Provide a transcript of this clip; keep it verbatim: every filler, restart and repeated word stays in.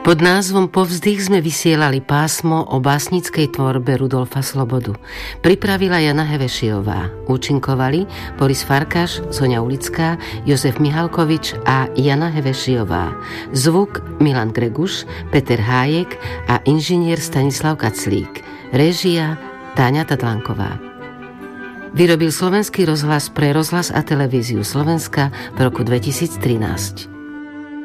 Pod názvom Povzdych sme vysielali pásmo o básnickej tvorbe Rudolfa Slobodu. Pripravila Jana Hevešiová. Účinkovali Boris Farkaš, Soňa Ulická, Jozef Mihalkovič a Jana Hevešiová. Zvuk Milan Greguš, Peter Hájek a inžinier Stanislav Kaclík. Réžia Táňa Tadlánková. Vyrobil Slovenský rozhlas pre rozhlas a televíziu Slovenska v roku dvetisíctrinásť.